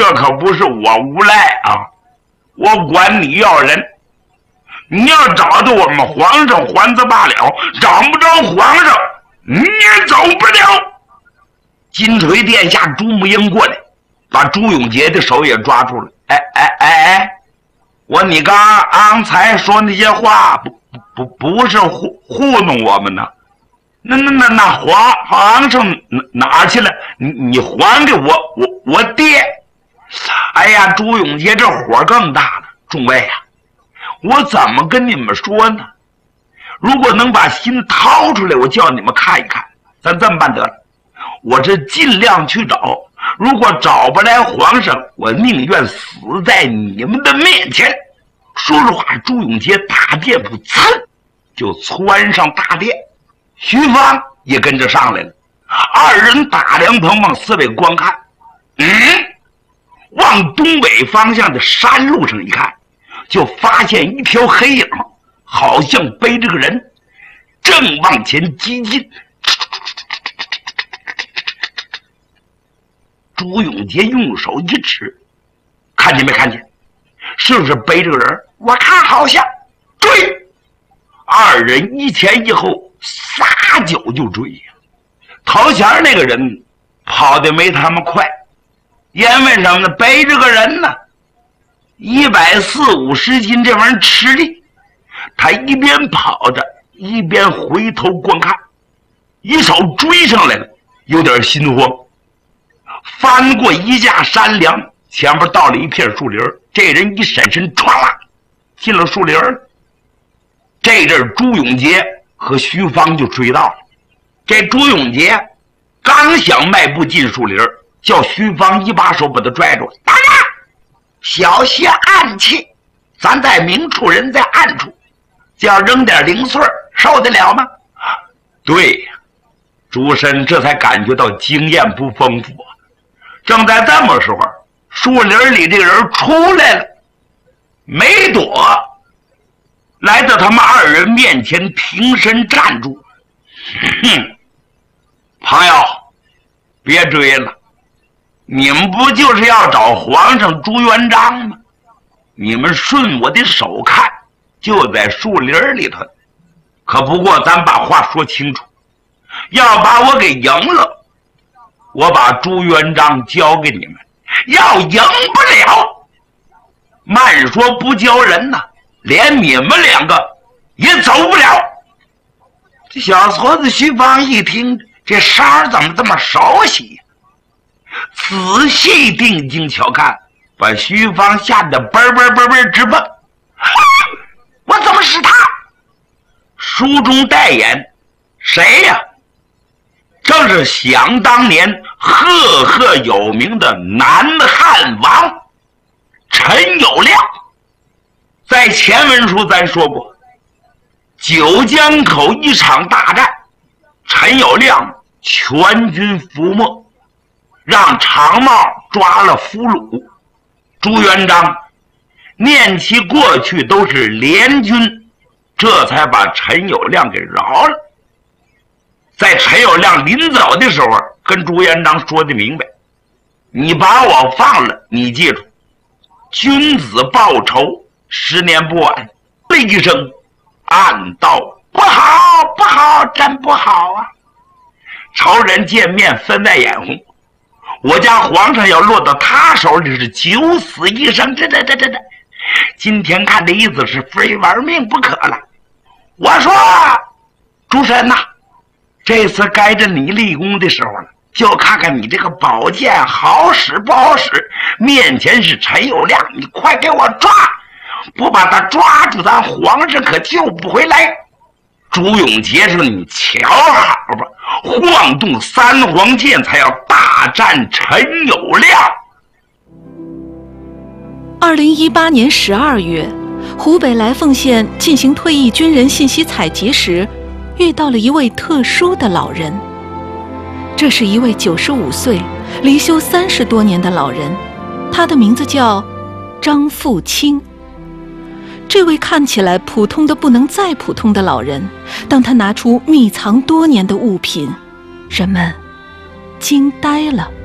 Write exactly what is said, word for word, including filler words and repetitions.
这可不是我无赖啊，我管你要人。你要找到我们皇上还则罢了，找不着皇上你也走不了。金锤殿下朱木英过来，把朱永杰的手也抓住了。哎哎哎哎，我你刚刚才说那些话不不不是糊糊弄我们呢？那那那那皇皇上哪去了？你你还给我我我爹！哎呀，朱永杰这火更大了。众位啊，我怎么跟你们说呢？如果能把心掏出来，我叫你们看一看。咱这么办得了，我这尽量去找，如果找不来皇上，我宁愿死在你们的面前。说实话，朱永杰大殿府噌就窜上大殿，徐芳也跟着上来了。二人打量棚往四围观看，嗯，往东北方向的山路上一看，就发现一条黑影，好像背着个人，正往前激进。朱永杰用手一指，看见没看见？是不是背着个人？我看好像。追！二人一前一后，撒脚就追呀。头前那个人跑得没他们快，因为什么呢？背着个人呢，一百四五十斤，这玩意儿吃力。他一边跑着，一边回头观看，一手追上来了，有点心慌。翻过一架山梁，前边到了一片树林，这人一闪身，唰啦进了树林。这阵朱永杰和徐芳就追到了。这朱永杰刚想迈步进树林，叫徐芳一把手把他拽住。大人，小些暗器，咱在明处，人在暗处，就要扔点零碎，受得了吗？对，朱深这才感觉到经验不丰富。正在这么时候，树林里这个人出来了，没躲，来到他们二人面前挺身站住。哼，朋友，别追了，你们不就是要找皇上朱元璋吗？你们顺我的手看，就在树林里头。可不过咱把话说清楚，要把我给赢了，我把朱元璋交给你们；要赢不了，慢说不交人呢，连你们两个也走不了。这小矬子徐芳一听，这声儿怎么这么熟悉呀？仔细定睛瞧看，把徐芳吓得嘣嘣嘣嘣直蹦。啊，我怎么是他？书中代言谁呀？正是想当年赫赫有名的南汉王陈友谅。在前文书咱说过，九江口一场大战，陈友谅全军覆没，让常茂抓了俘虏。朱元璋念其过去都是联军，这才把陈友谅给饶了。在陈友谅临走的时候，跟朱元璋说的明白，你把我放了，你记住，君子报仇，十年不晚。了一声，暗道不好不好，真不好啊！仇人见面分外眼红，我家皇上要落到他手里是九死一生，这这这这这，今天看的意思是非玩命不可了。我说朱深呐、啊，这次该着你立功的时候了，就看看你这个宝剑好使不好使。面前是陈友谅，你快给我抓，不把他抓住，咱皇上可救不回来。朱永杰说：“你瞧好吧，晃动三皇剑，才要大战陈友谅。” 二零一八年十二月，湖北来凤县进行退役军人信息采集时，遇到了一位特殊的老人。这是一位九十五岁、离休三十多年的老人，他的名字叫张富清。这位看起来普通的不能再普通的老人，当他拿出秘藏多年的物品，人们惊呆了。